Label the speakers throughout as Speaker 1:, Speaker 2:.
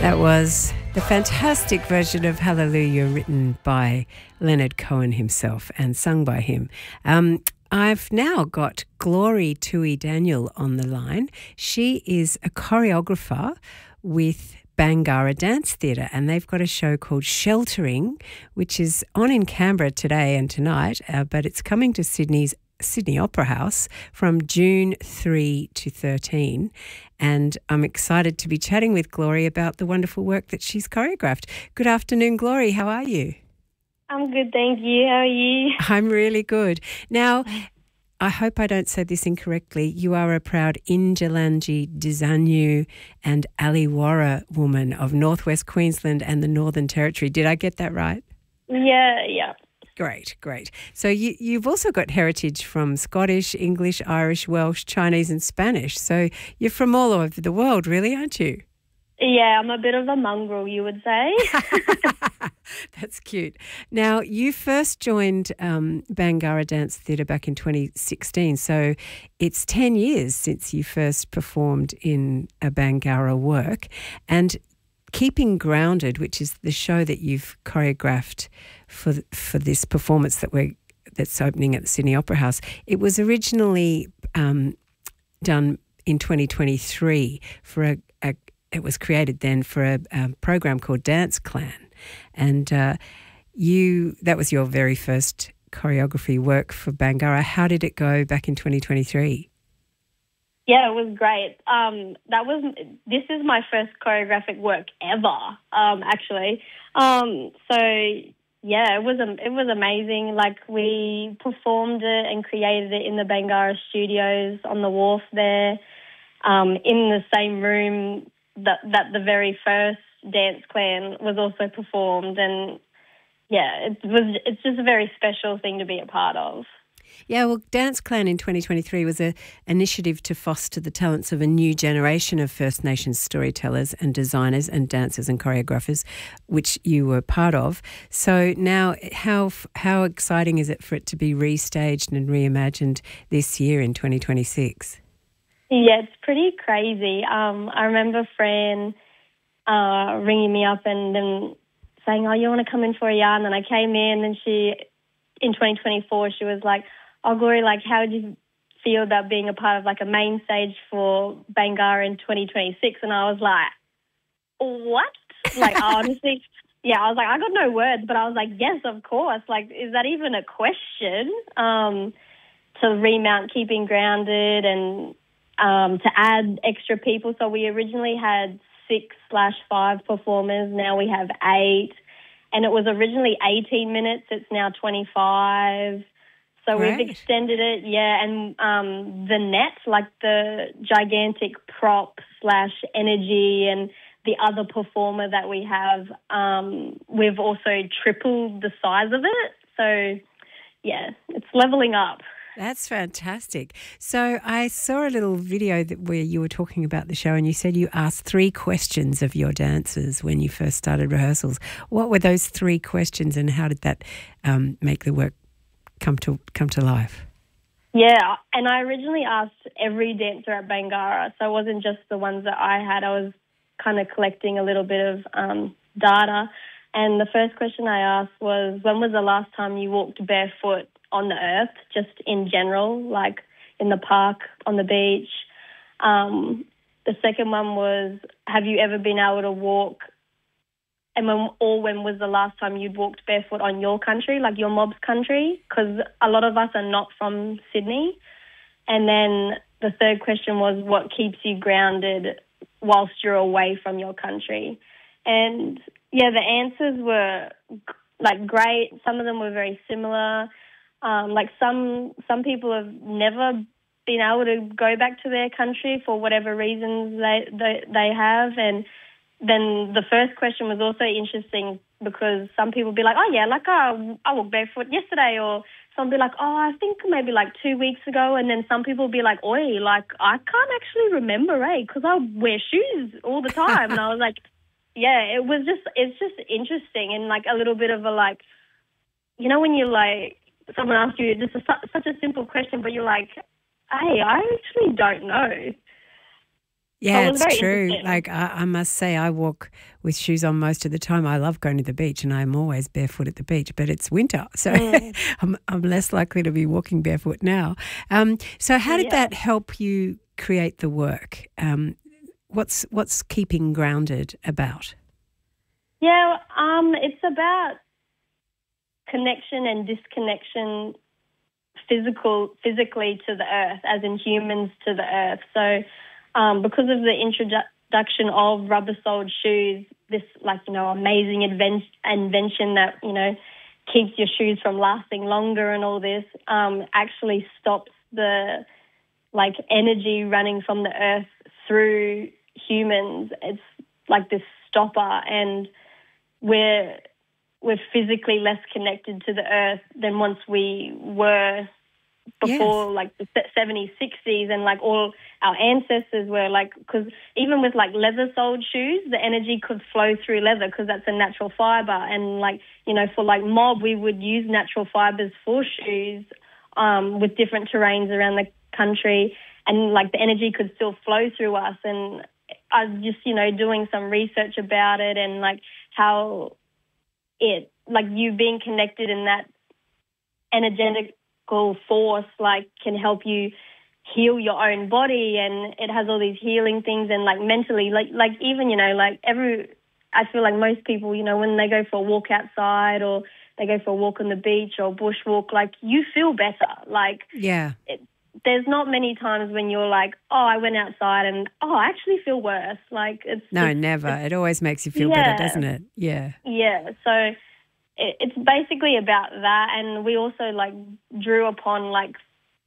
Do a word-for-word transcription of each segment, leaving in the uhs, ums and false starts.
Speaker 1: That was the fantastic version of Hallelujah written by Leonard Cohen himself and sung by him. Um, I've now got Glory Tui Daniel on the line. She is a choreographer with Bangarra Dance Theatre, and they've got a show called Sheltering, which is on in Canberra today and tonight, uh, but it's coming to Sydney's Sydney Opera House from June third to thirteen. And I'm excited to be chatting with Glory about the wonderful work that she's choreographed. Good afternoon, Glory. How are you?
Speaker 2: I'm good, thank you. How are you?
Speaker 1: I'm really good. Now, I hope I don't say this incorrectly. You are a proud Indjalanji, Dizanyu and Aliwarra woman of Northwest Queensland and the Northern Territory. Did I get that right?
Speaker 2: Yeah, yeah.
Speaker 1: Great, great. So you, you've also got heritage from Scottish, English, Irish, Welsh, Chinese and Spanish. So you're from all over the world, really, aren't you?
Speaker 2: Yeah, I'm a bit of a mongrel, you would say.
Speaker 1: That's cute. Now, you first joined um, Bangarra Dance Theatre back in twenty sixteen, so it's ten years since you first performed in a Bangarra work. And Keeping Grounded, which is the show that you've choreographed for for this performance that we're that's opening at the Sydney Opera House, it was originally um, done in twenty twenty-three for a, a it was created then for a, a program called Dance Clan, and uh, you that was your very first choreography work for Bangarra. How did it go back in twenty twenty-three?
Speaker 2: Yeah, it was great. Um, that was this is my first choreographic work ever, um, actually. Um, so yeah, it was it was amazing. Like, we performed it and created it in the Bangarra studios on the wharf there, um, in the same room that that the very first Dance Clan was also performed. And yeah, it was it's just a very special thing to be a part of.
Speaker 1: Yeah, well, Dance Clan in twenty twenty-three was an initiative to foster the talents of a new generation of First Nations storytellers and designers and dancers and choreographers, which you were part of. So now how how exciting is it for it to be restaged and reimagined this year in twenty twenty-six?
Speaker 2: Yeah, it's pretty crazy. Um, I remember Fran uh, ringing me up and then saying, oh, you want to come in for a yarn? And I came in, and she, in twenty twenty-four, she was like, oh, Glory, like, how did you feel about being a part of, like, a main stage for Bangarra in twenty twenty-six? And I was like, what? Like, honestly, yeah, I was like, I got no words, but I was like, yes, of course. Like, is that even a question? Um, to remount Keeping Grounded and um, to add extra people. So we originally had six slash five performers. Now we have eight. And it was originally eighteen minutes. It's now twenty-five. So
Speaker 1: Great.
Speaker 2: We've extended it, yeah, and um, the net, like the gigantic prop slash energy and the other performer that we have, um, we've also tripled the size of it. So, yeah, it's levelling up.
Speaker 1: That's fantastic. So I saw a little video that where you were talking about the show, and you said you asked three questions of your dancers when you first started rehearsals. What were those three questions, and how did that um, make the work come to come to life?
Speaker 2: Yeah, and I originally asked every dancer at Bangarra, so it wasn't just the ones that I had. I was kind of collecting a little bit of um, data, and the first question I asked was, when was the last time you walked barefoot on the earth, just in general, like in the park, on the beach? Um, the second one was, have you ever been able to walk, and when, or when was the last time you'd walked barefoot on your country, like your mob's country? Because a lot of us are not from Sydney. And then the third question was, what keeps you grounded whilst you're away from your country? And, yeah, the answers were, like, great. Some of them were very similar. Um, like, some some people have never been able to go back to their country for whatever reasons they they, they have. And then the first question was also interesting because some people would be like, oh, yeah, like oh, I walked barefoot yesterday, or some would be like, oh, I think maybe like two weeks ago, and then some people would be like, oi, like I can't actually remember, eh, because I wear shoes all the time. And I was like, yeah, it was just, it's just interesting, and like a little bit of a like, you know, when you like, someone asks you just a, such a simple question, but you're like, hey, I actually don't know.
Speaker 1: Yeah,
Speaker 2: So it was
Speaker 1: it's
Speaker 2: very
Speaker 1: true.
Speaker 2: interesting.
Speaker 1: Like I, I must say, I walk with shoes on most of the time. I love going to the beach, and I'm always barefoot at the beach. But it's winter, so
Speaker 2: Mm.
Speaker 1: I'm, I'm less likely to be walking barefoot now. Um, so, how did
Speaker 2: Yeah.
Speaker 1: that help you create the work? Um, what's what's keeping grounded about?
Speaker 2: Yeah, um, it's about connection and disconnection, physical, physically to the earth, as in humans to the earth. So, um, because of the introduction of rubber-soled shoes, this like you know amazing inven- invention that you know keeps your shoes from lasting longer and all this, um, actually stops the like energy running from the earth through humans. It's like this stopper, and we're we're physically less connected to the earth than once we were before,
Speaker 1: Yes.
Speaker 2: like the seventies, sixties, and like all our ancestors were like, because even with like leather-soled shoes, the energy could flow through leather because that's a natural fiber. And like, you know, for like mob, we would use natural fibers for shoes um, with different terrains around the country, and like the energy could still flow through us. And I was just, you know, doing some research about it and like how it, like you being connected in that energetic force like can help you heal your own body, and it has all these healing things, and like mentally, like like even you know like every I feel like most people, you know, when they go for a walk outside or they go for a walk on the beach or bushwalk, like you feel better. Like
Speaker 1: Yeah.
Speaker 2: it, there's not many times when you're like, oh, I went outside and oh, I actually feel worse. Like it's
Speaker 1: No,
Speaker 2: just,
Speaker 1: never.
Speaker 2: it's,
Speaker 1: It always makes you feel
Speaker 2: yeah,
Speaker 1: better, doesn't it? Yeah.
Speaker 2: yeah. So it's basically about that, and we also like drew upon like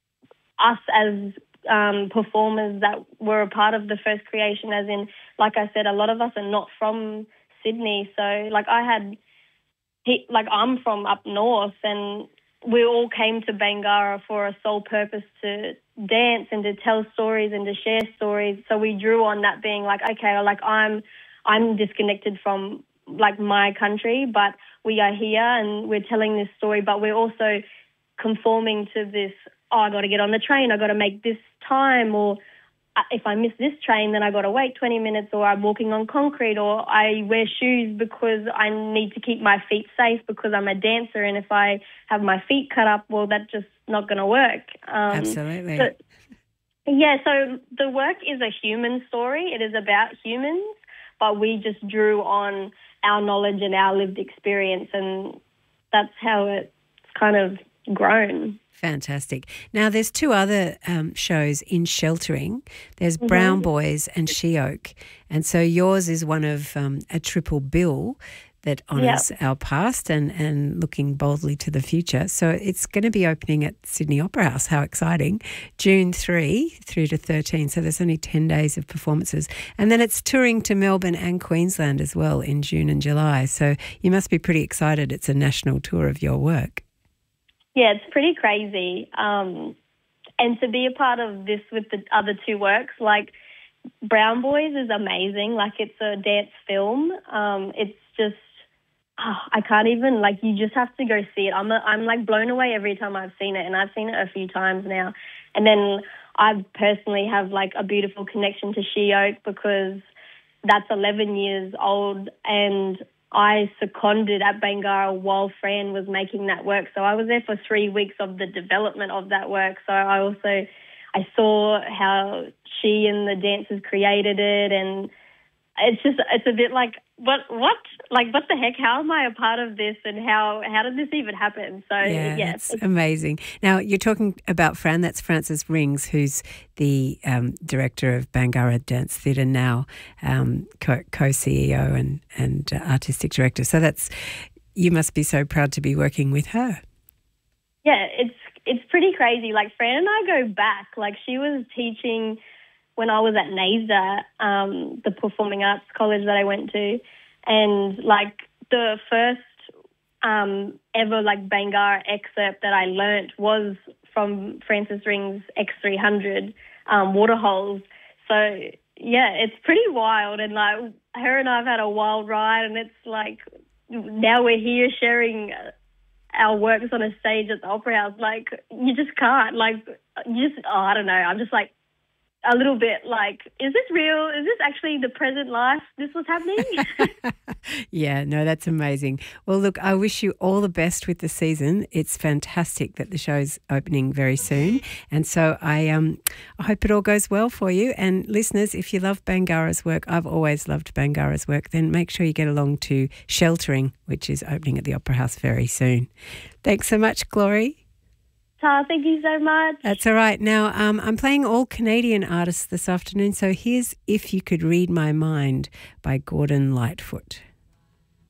Speaker 2: us as um, performers that were a part of the first creation, as in, like I said, a lot of us are not from Sydney. So like I had, he, like I'm from up north, and we all came to Bangarra for a sole purpose to dance and to tell stories and to share stories. So we drew on that being like, okay, like I'm, I'm disconnected from like my country, but we are here and we're telling this story, but we're also conforming to this, oh, I got to get on the train, I got to make this time, or if I miss this train, then I got to wait twenty minutes, or I'm walking on concrete, or I wear shoes because I need to keep my feet safe because I'm a dancer, and if I have my feet cut up, well, that's just not going to work. Um,
Speaker 1: Absolutely.
Speaker 2: So, yeah, so the work is a human story. It is about humans, but we just drew on our knowledge and our lived experience, and that's how it's kind of grown.
Speaker 1: Fantastic. Now, there's two other um, shows in sheltering. There's
Speaker 2: Mm-hmm.
Speaker 1: Brown Boys and She Oak. And so yours is one of um, a triple bill that honours our past and, and looking boldly to the future. So it's going to be opening at Sydney Opera House. How exciting. June third through to thirteen. So there's only ten days of performances. And then it's touring to Melbourne and Queensland as well in June and July. So you must be pretty excited. It's a national tour of your work.
Speaker 2: Yeah, it's pretty crazy. Um, and to be a part of this with the other two works, like Brown Boys is amazing. Like it's a dance film. Um, it's just, oh, I can't even, like you just have to go see it. I'm, a, I'm like blown away every time I've seen it, and I've seen it a few times now. And then I personally have like a beautiful connection to She Oak because that's eleven years old, and I seconded at Bangarra while Fran was making that work. So I was there for three weeks of the development of that work. So I also, I saw how she and the dancers created it, and it's just, it's a bit like, what, what? Like, what the heck? How am I a part of this, and how, how did this even happen? So,
Speaker 1: Yeah,
Speaker 2: yeah.
Speaker 1: it's amazing. Now, you're talking about Fran, that's Frances Rings, who's the um, director of Bangarra Dance Theatre now, um, co- co-C E O and, and uh, artistic director. So that's, you must be so proud to be working with her.
Speaker 2: Yeah, it's it's pretty crazy. Like, Fran and I go back. Like, she was teaching when I was at NAISA, um, the performing arts college that I went to, and, like, the first um, ever, like, Bangarra excerpt that I learnt was from Frances Ring's X three hundred um, Waterholes. So, yeah, it's pretty wild, and, like, her and I have had a wild ride, and it's, like, now we're here sharing our works on a stage at the Opera House. Like, you just can't. Like, you just, oh, I don't know. I'm just, like, a little bit like, is this real? Is this actually the present life? This was happening?
Speaker 1: Yeah, no, that's amazing. Well, look, I wish you all the best with the season. It's fantastic that the show's opening very soon. And so I um I hope it all goes well for you. And listeners, if you love Bangarra's work, I've always loved Bangarra's work, then make sure you get along to Sheltering, which is opening at the Opera House very soon. Thanks so much, Glory.
Speaker 2: Tara, thank you so much.
Speaker 1: That's all right. Now, um, I'm playing all Canadian artists this afternoon, so here's If You Could Read My Mind by Gordon Lightfoot.